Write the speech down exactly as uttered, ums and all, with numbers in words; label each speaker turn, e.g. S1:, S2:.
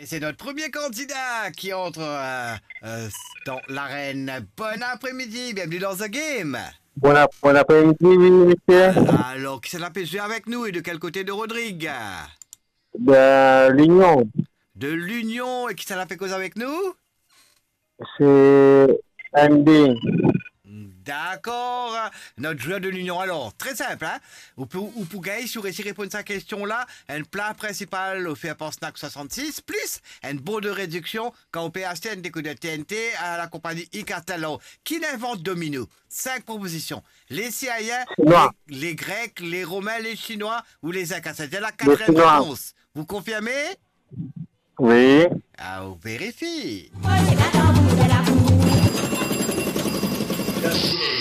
S1: c'est notre premier candidat qui entre euh, euh, dans l'arène. Bon après-midi, bienvenue dans The Game.
S2: Bon, ap- bon après-midi, oui, monsieur.
S1: Alors, qui s'est la jouer avec nous et de quel côté de Rodrigue?
S2: De l'Union,
S1: De l'Union et qui s'est la fait cause avec nous?
S2: c'est M D.
S1: D'accord. Notre joueur de l'Union, alors, très simple, hein? Ou pour, ou pour gagner, si vous réussissez à répondre à cette question-là, un plat principal offert par Snack soixante-six, plus un bon de réduction quand on paye acheter un déco de T N T à la compagnie iCartalo, qui invente Domino. Cinq propositions. Les Syriens,
S2: Chinois.
S1: les, les Grecs, les Romains, les Chinois ou les Incas. C'était la
S2: Les
S1: quatrième
S2: Chinois.
S1: réponse. Vous confirmez?
S2: Oui.
S1: Ah, on vérifie.
S3: Merci.